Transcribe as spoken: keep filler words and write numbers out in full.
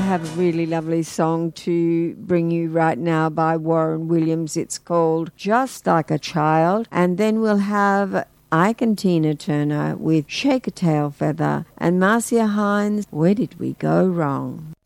have a really lovely song to bring you right now by Warren Williams. It's called Just Like a Child. And then we'll have Ike and Tina Turner with Shake a Tail Feather, and Marcia Hines, Where Did We Go Wrong?